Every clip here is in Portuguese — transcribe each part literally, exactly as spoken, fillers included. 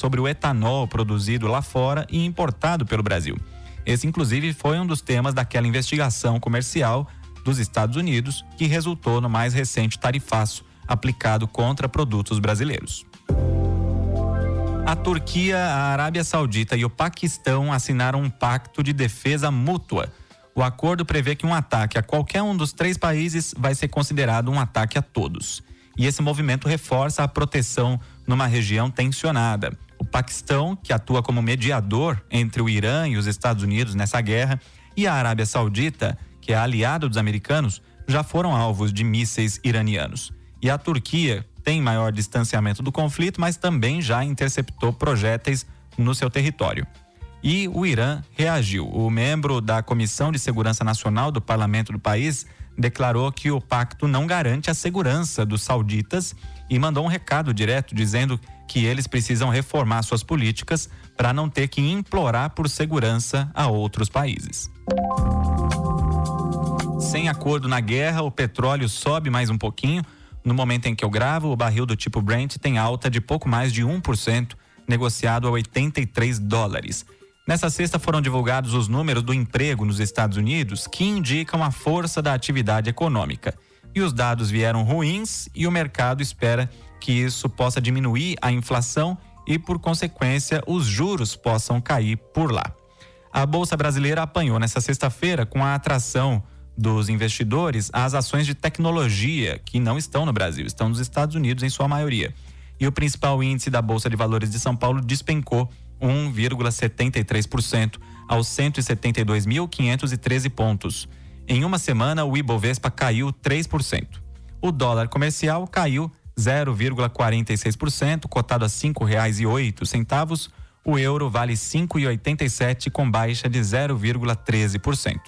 sobre o etanol produzido lá fora e importado pelo Brasil. Esse, inclusive, foi um dos temas daquela investigação comercial dos Estados Unidos que resultou no mais recente tarifaço aplicado contra produtos brasileiros. A Turquia, a Arábia Saudita e o Paquistão assinaram um pacto de defesa mútua. O acordo prevê que um ataque a qualquer um dos três países vai ser considerado um ataque a todos. E esse movimento reforça a proteção numa região tensionada. O Paquistão, que atua como mediador entre o Irã e os Estados Unidos nessa guerra, e a Arábia Saudita, que é aliado dos americanos, já foram alvos de mísseis iranianos. E a Turquia tem maior distanciamento do conflito, mas também já interceptou projéteis no seu território. E o Irã reagiu. O membro da Comissão de Segurança Nacional do Parlamento do país declarou que o pacto não garante a segurança dos sauditas e mandou um recado direto dizendo que eles precisam reformar suas políticas para não ter que implorar por segurança a outros países. Sem acordo na guerra, o petróleo sobe mais um pouquinho. No momento em que eu gravo, o barril do tipo Brent tem alta de pouco mais de um por cento, negociado a oitenta e três dólares. Nessa sexta foram divulgados os números do emprego nos Estados Unidos, que indicam a força da atividade econômica. E os dados vieram ruins e o mercado espera que isso possa diminuir a inflação e, por consequência, os juros possam cair por lá. A Bolsa Brasileira apanhou nessa sexta-feira com a atração dos investidores às ações de tecnologia que não estão no Brasil, estão nos Estados Unidos em sua maioria. E o principal índice da Bolsa de Valores de São Paulo despencou um vírgula setenta e três por cento aos cento e setenta e dois mil quinhentos e treze pontos. Em uma semana, o Ibovespa caiu três por cento. O dólar comercial caiu zero vírgula quarenta e seis por cento, cotado a cinco reais e oito centavos. O euro vale cinco reais e oitenta e sete centavos, com baixa de zero vírgula treze por cento.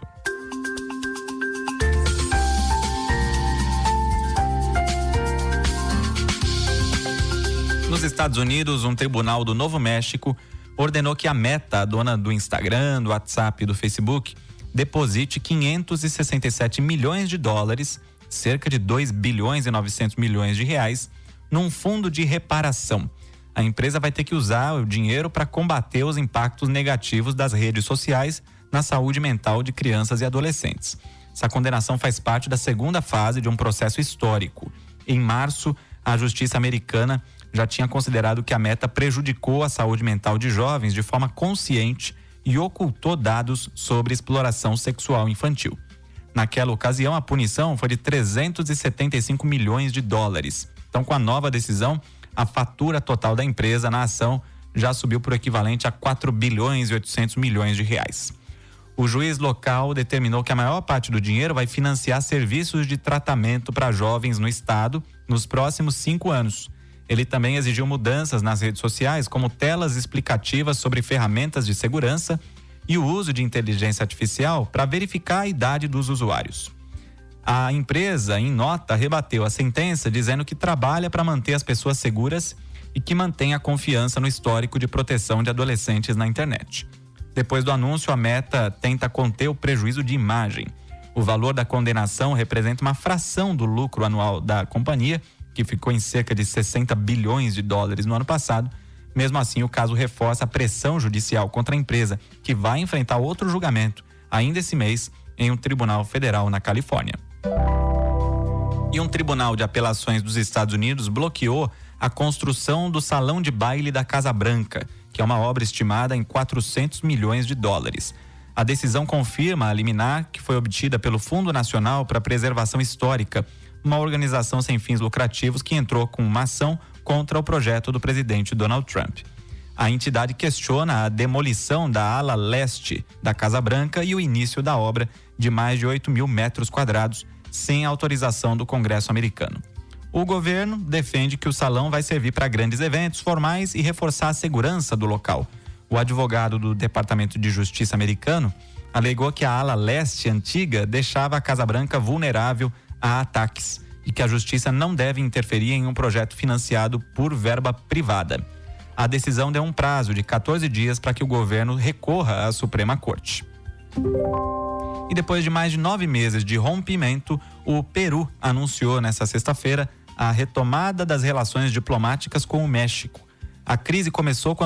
Nos Estados Unidos, um tribunal do Novo México ordenou que a Meta, a dona do Instagram, do WhatsApp e do Facebook, deposite quinhentos e sessenta e sete milhões de dólares, cerca de dois bilhões e novecentos milhões de reais, num fundo de reparação. A empresa vai ter que usar o dinheiro para combater os impactos negativos das redes sociais na saúde mental de crianças e adolescentes. Essa condenação faz parte da segunda fase de um processo histórico. Em março, a justiça americana já tinha considerado que a Meta prejudicou a saúde mental de jovens de forma consciente e ocultou dados sobre exploração sexual infantil. Naquela ocasião, a punição foi de trezentos e setenta e cinco milhões de dólares. Então, com a nova decisão, a fatura total da empresa na ação já subiu por equivalente a quatro bilhões e oitocentos milhões de reais. O juiz local determinou que a maior parte do dinheiro vai financiar serviços de tratamento para jovens no estado nos próximos cinco anos. Ele também exigiu mudanças nas redes sociais, como telas explicativas sobre ferramentas de segurança e o uso de inteligência artificial para verificar a idade dos usuários. A empresa, em nota, rebateu a sentença dizendo que trabalha para manter as pessoas seguras e que mantém a confiança no histórico de proteção de adolescentes na internet. Depois do anúncio, a Meta tenta conter o prejuízo de imagem. O valor da condenação representa uma fração do lucro anual da companhia, que ficou em cerca de sessenta bilhões de dólares no ano passado. Mesmo assim, o caso reforça a pressão judicial contra a empresa, que vai enfrentar outro julgamento, ainda esse mês, em um tribunal federal na Califórnia. E um tribunal de apelações dos Estados Unidos bloqueou a construção do Salão de Baile da Casa Branca, que é uma obra estimada em quatrocentos milhões de dólares. A decisão confirma a liminar que foi obtida pelo Fundo Nacional para a Preservação Histórica, uma organização sem fins lucrativos que entrou com uma ação contra o projeto do presidente Donald Trump. A entidade questiona a demolição da ala leste da Casa Branca e o início da obra de mais de oito mil metros quadrados, sem autorização do Congresso americano. O governo defende que o salão vai servir para grandes eventos formais e reforçar a segurança do local. O advogado do Departamento de Justiça americano alegou que a ala leste antiga deixava a Casa Branca vulnerável a ataques e que a justiça não deve interferir em um projeto financiado por verba privada. A decisão deu um prazo de quatorze dias para que o governo recorra à Suprema Corte. E depois de mais de nove meses de rompimento, o Peru anunciou nesta sexta-feira a retomada das relações diplomáticas com o México. A crise começou quando